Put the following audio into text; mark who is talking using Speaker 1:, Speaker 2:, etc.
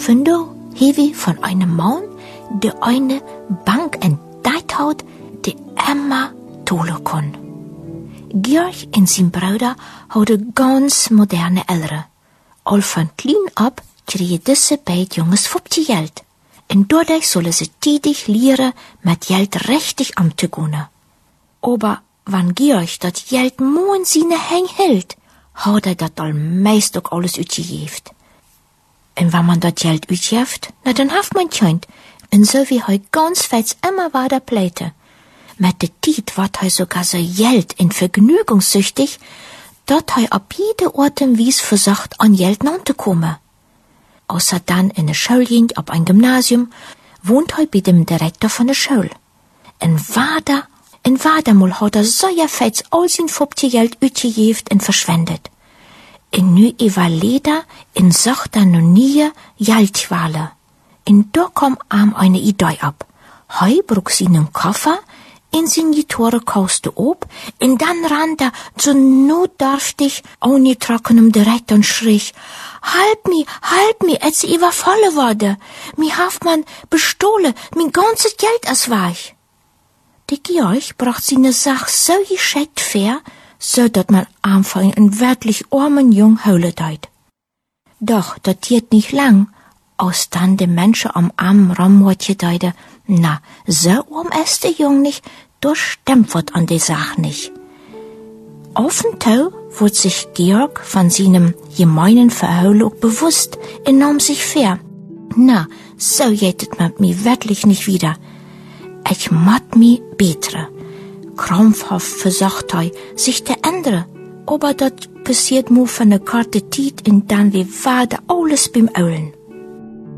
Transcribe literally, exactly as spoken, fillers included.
Speaker 1: Von da hewe von einem Mann, der eine Bank entdeckt hat, die immer tolle kann. Georg und sein Bruder hadden ganz moderne Eltern. Al von klein ab kregen diese beiden Jungs fünfzig Geld. Und dadurch sollen sie tätig lernen, mit Geld richtig umzugehen. Aber wenn Georg das Geld nur in seine Hände hält, hat er das allmeist auch alles ausgegeben. Und wenn man das Geld ausgibt, na dann hat man Kind. Und so wie er ganz fest immer weiter pleite. Mit der Zeit wird er sogar so Geld und vergnügungssüchtig, dass er ab jeder Art und Weise versucht, an Geld ranzukommen. Außer dann in der Schule ging, ab ein Gymnasium, wohnt er bei dem Direktor von der Schule. Und wader, und wadermal hat er so ja fest all sein fünfzig Geld ausgegeben und verschwendet. Und nu überleder in sagt er noch nie Geldqualen. Und da kam ihm eine Idee ab. Hei brug seinen Koffer in seine Gitarre kauste ob, und dann rannt er so notdürftig angetrocken um direkt und schrie, Halt mi, halt mi, etz überfalle wurde. Mi haft man bestohlen, mein ganzes Geld as weich. Der Georg bracht seine Sach so geschickt fair, so dat man einfach einen wirklich armen Jung heulen deit. Doch, dat geht nicht lang, aus dann de Menschen am armen Rammwatje deide, na, so arm ist der Jung nicht, da stimmt wat an der Sach nicht. Auf den Tau wurde sich Georg von seinem gemeinen Verheulen auch bewusst und nahm sich fair. Na, so geht mit mir wirklich nicht wieder. Ich mat mi betre. Krampfhaft versucht er, sich zu ändern, aber das passiert nur von der Karte Tiet und dann wie war alles beim Eulen.